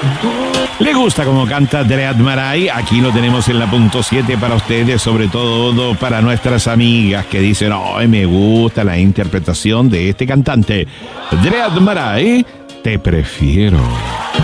¿Le gusta cómo canta Dread Marai? Aquí lo tenemos en la punto 7 para ustedes, sobre todo para nuestras amigas que dicen, ¡ay, me gusta la interpretación de este cantante! Dread Marai, te prefiero.